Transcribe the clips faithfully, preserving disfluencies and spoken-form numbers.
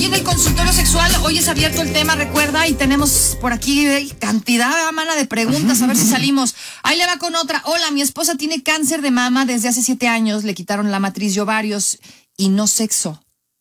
aquí en el consultorio sexual, hoy es abierto el tema, recuerda, y tenemos por aquí cantidad, mana, de preguntas, a ver si salimos. Ahí le va con otra. Hola, mi esposa tiene cáncer de mama desde hace siete años, le quitaron la matriz y ovarios y no sexo.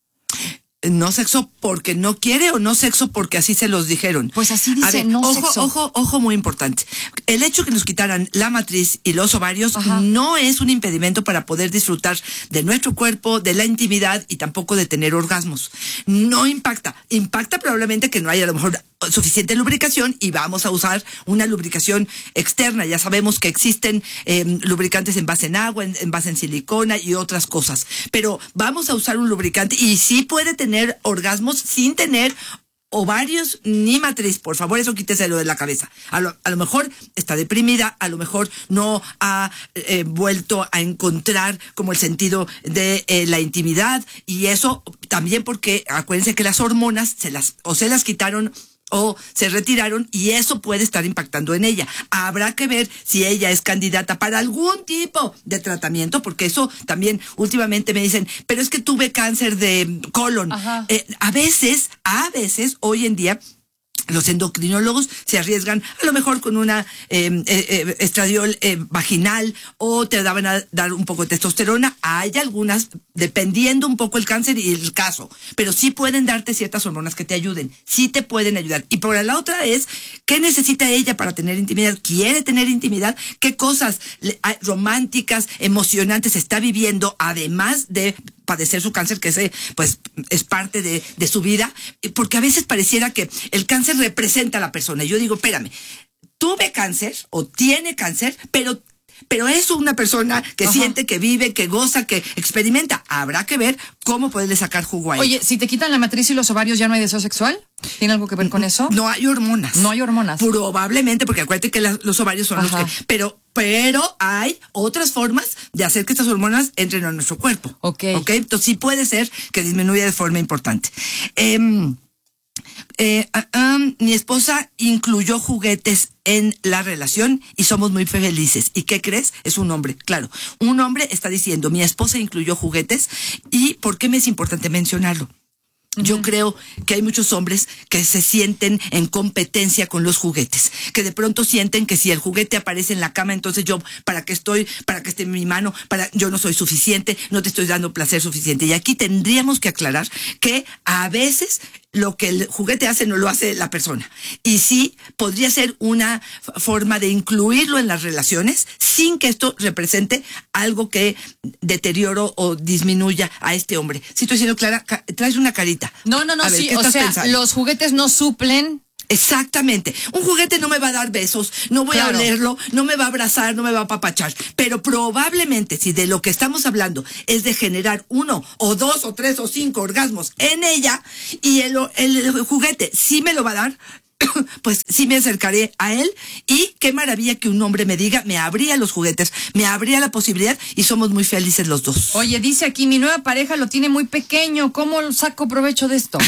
No sexo porque no quiere o no sexo porque así se los dijeron. Pues así dice, ver, no ojo, sexo. Ojo, ojo, muy importante. El hecho que nos quitaran la matriz y los ovarios Ajá. no es un impedimento para poder disfrutar de nuestro cuerpo, de la intimidad y tampoco de tener orgasmos. No impacta. Impacta probablemente que no haya a lo mejor suficiente lubricación y vamos a usar una lubricación externa. Ya sabemos que existen eh, lubricantes en base en agua, en, en base en silicona y otras cosas. Pero vamos a usar un lubricante y sí puede tener orgasmos sin tener ovarios ni matriz. Por favor, eso quíteselo de la cabeza. A lo, a lo mejor está deprimida, a lo mejor no ha eh, vuelto a encontrar como el sentido de eh, la intimidad y eso también porque acuérdense que las hormonas se las o se las quitaron o se retiraron y eso puede estar impactando en ella. Habrá que ver si ella es candidata para algún tipo de tratamiento, porque eso también últimamente me dicen, pero es que tuve cáncer de colon. Eh, a veces, a veces, hoy en día, los endocrinólogos se arriesgan a lo mejor con una eh, eh, estradiol eh, vaginal o te daban a dar un poco de testosterona. Hay algunas, dependiendo un poco el cáncer y el caso, pero sí pueden darte ciertas hormonas que te ayuden, sí te pueden ayudar. Y por la otra es, ¿qué necesita ella para tener intimidad? ¿Quiere tener intimidad? ¿Qué cosas románticas, emocionantes está viviendo además de padecer su cáncer, que ese pues es parte de, de su vida? Porque a veces pareciera que el cáncer representa a la persona. Y yo digo, espérame, tuve cáncer o tiene cáncer, pero pero es una persona que Ajá. siente, que vive, que goza, que experimenta. Habrá que ver cómo poderle sacar jugo a ella. Oye, si te quitan la matriz y los ovarios, ¿ya no hay deseo sexual? ¿Tiene algo que ver con eso? No hay hormonas. No hay hormonas. Probablemente, porque acuérdate que la, los ovarios son Ajá. los que... Pero, pero hay otras formas de hacer que estas hormonas entren a nuestro cuerpo. Ok. Ok, entonces sí puede ser que disminuya de forma importante. Eh, Eh, uh, um, mi esposa incluyó juguetes en la relación y somos muy felices. ¿Y qué crees? Es un hombre, claro. Un hombre está diciendo, mi esposa incluyó juguetes. ¿Y por qué me es importante mencionarlo? Yo uh-huh. creo que hay muchos hombres que se sienten en competencia con los juguetes, que de pronto sienten que si el juguete aparece en la cama, entonces yo, ¿para qué estoy? ¿Para qué esté en mi mano? Para, yo no soy suficiente, no te estoy dando placer suficiente. Y aquí tendríamos que aclarar que a veces lo que el juguete hace no lo hace la persona. Y sí, podría ser una forma de incluirlo en las relaciones sin que esto represente algo que deterioro o disminuya a este hombre. Si estoy siendo clara, traes una carita. No, no, no, ver, sí, o sea, pensando? Los juguetes no suplen. Exactamente. Un juguete no me va a dar besos, no voy claro. a olerlo, no me va a abrazar, no me va a apapachar. Pero probablemente si de lo que estamos hablando es de generar uno o dos o tres o cinco orgasmos en ella y el, el, el juguete sí me lo va a dar, pues sí me acercaré a él y qué maravilla que un hombre me diga, me abría los juguetes, me abría la posibilidad y somos muy felices los dos. Oye, dice aquí, mi nueva pareja lo tiene muy pequeño, ¿cómo saco provecho de esto?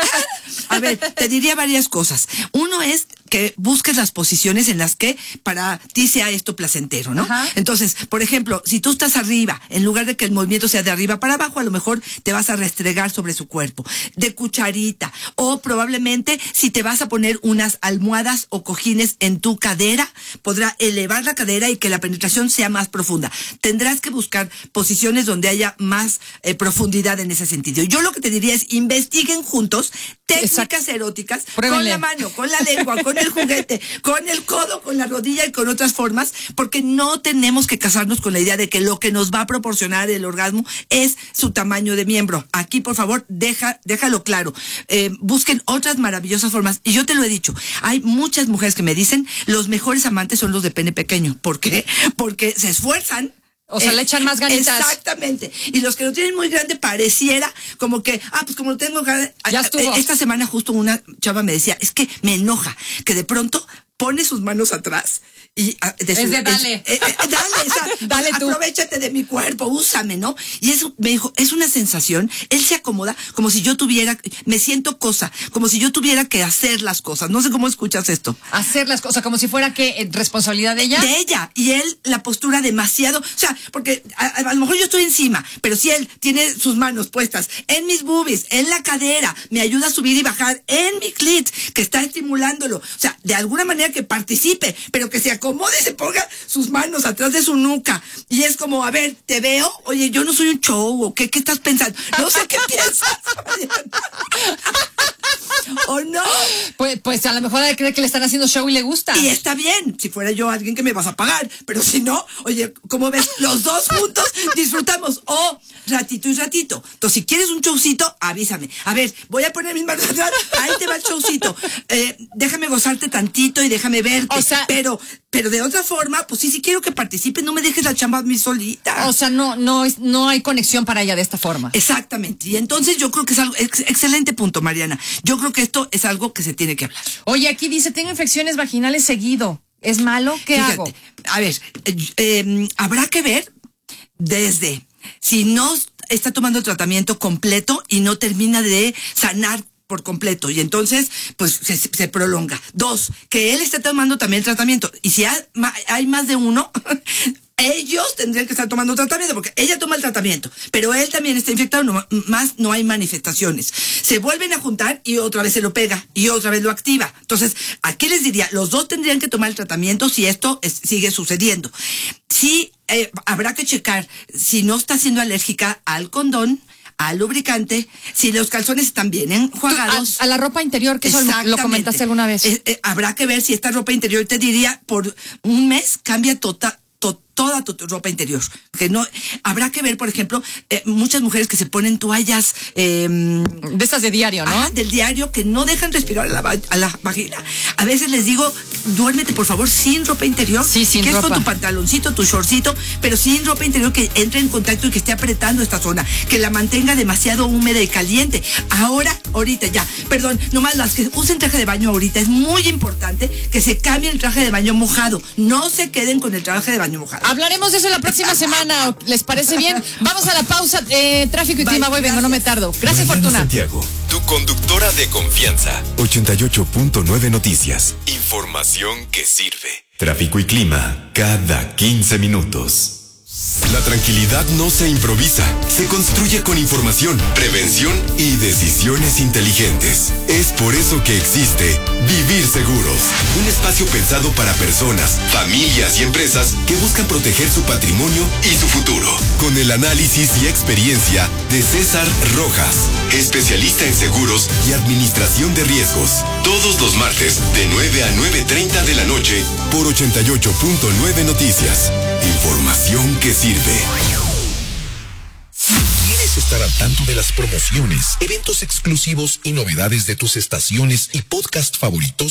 A ver, te diría varias cosas. Uno es que busques las posiciones en las que para ti sea esto placentero, ¿no? Ajá. Entonces, por ejemplo, si tú estás arriba, en lugar de que el movimiento sea de arriba para abajo, a lo mejor te vas a restregar sobre su cuerpo, de cucharita, o probablemente si te vas a poner unas almohadas o cojines en tu cadera, podrá elevar la cadera y que la penetración sea más profunda. Tendrás que buscar posiciones donde haya más eh, profundidad en ese sentido. Yo lo que te diría es investiguen juntos técnicas Exacto. eróticas Pruébele. Con la mano, con la lengua, con el juguete, con el codo, con la rodilla y con otras formas, porque no tenemos que casarnos con la idea de que lo que nos va a proporcionar el orgasmo es su tamaño de miembro. Aquí, por favor, deja, déjalo claro. Eh, busquen otras maravillosas formas. Y yo te lo he dicho, hay muchas mujeres que me dicen, los mejores amantes son los de pene pequeño. ¿Por qué? Porque se esfuerzan. O sea, eh, le echan más ganitas. Exactamente. Y los que lo tienen muy grande pareciera como que, ah, pues como lo tengo grande. Ya estuvo. Esta semana justo una chava me decía, es que me enoja que de pronto pone sus manos atrás. Y, de su, es de dale. Es, eh, eh, dale, esa, dale tú. Aprovechate de mi cuerpo, úsame, ¿no? Y eso me dijo, es una sensación, él se acomoda como si yo tuviera, me siento cosa, como si yo tuviera que hacer las cosas. No sé cómo escuchas esto. Hacer las cosas, como si fuera que responsabilidad de ella. De ella. Y él, la postura demasiado, o sea, porque a, a lo mejor yo estoy encima, pero si él tiene sus manos puestas en mis boobies, en la cadera, me ayuda a subir y bajar en mi clit, que está estimulándolo. O sea, de alguna manera que participe, pero que se acomode y se ponga sus manos atrás de su nuca. Y es como, a ver, te veo, oye, yo no soy un show, ¿o qué, qué estás pensando? No sé qué piensas. ¿O no? Pues, pues a lo mejor hay que creer que le están haciendo show y le gusta. Y está bien, si fuera yo alguien que me vas a pagar, pero si no, oye, como ves, los dos juntos disfrutamos, o oh, ratito y ratito. Entonces, si quieres un showcito, avísame. A ver, voy a poner mis manos atrás, ahí te va el showcito. Eh, déjame gozarte tantito y déjame verte. O sea, pero, pero de otra forma, pues sí, sí quiero que participes, no me dejes la chamba a mí solita. O sea, no, no, es, no hay conexión para ella de esta forma. Exactamente. Y entonces yo creo que es algo, ex, excelente punto, Mariana. Yo creo que esto es algo que se tiene que hablar. Oye, aquí dice, tengo infecciones vaginales seguido. ¿Es malo? ¿Qué Fíjate, hago? A ver, eh, eh, habrá que ver desde si no está tomando el tratamiento completo y no termina de sanar por completo, y entonces pues se, se prolonga. Dos, que él esté tomando también el tratamiento, y si hay, hay más de uno ellos tendrían que estar tomando tratamiento, porque ella toma el tratamiento, pero él también está infectado, no, más no hay manifestaciones. Se vuelven a juntar y otra vez se lo pega y otra vez lo activa. Entonces, aquí les diría, los dos tendrían que tomar el tratamiento si esto es, sigue sucediendo. Sí, eh, habrá que checar si no está siendo alérgica al condón, al lubricante, si los calzones están bien enjuagados. A, a la ropa interior, que eso lo comentaste alguna vez. Eh, eh, habrá que ver si esta ropa interior, te diría, por un mes cambia total. To, toda tu, tu ropa interior. Que no, habrá que ver, por ejemplo, eh, muchas mujeres que se ponen toallas eh, de estas de diario, ¿no? Ah, del diario, que no dejan respirar a la, a la vagina. A veces les digo, duérmete por favor sin ropa interior. Sí, sin que ropa. Es con tu pantaloncito, tu shortcito, pero sin ropa interior que entre en contacto y que esté apretando esta zona, que la mantenga demasiado húmeda y caliente. Ahora, ahorita ya, perdón, nomás las que usen traje de baño ahorita, es muy importante que se cambie el traje de baño mojado. No se queden con el traje de baño mojado. Hablaremos de eso la próxima semana. ¿Les parece bien? Vamos a la pausa. Eh, tráfico y Bye, clima, voy, vengo, no me tardo. Gracias, Mariana Fortuna. Santiago, tu conductora de confianza. ochenta y ocho punto nueve Noticias. Información que sirve. Tráfico y clima cada quince minutos. La tranquilidad no se improvisa, se construye con información, prevención y decisiones inteligentes. Es por eso que existe Vivir Seguros, un espacio pensado para personas, familias y empresas que buscan proteger su patrimonio y su futuro. Con el análisis y experiencia de César Rojas, especialista en seguros y administración de riesgos. Todos los martes de nueve a nueve treinta de la noche por ochenta y ocho punto nueve Noticias. Información que sirve. ¿Quieres estar al tanto de las promociones, eventos exclusivos y novedades de tus estaciones y podcast favoritos?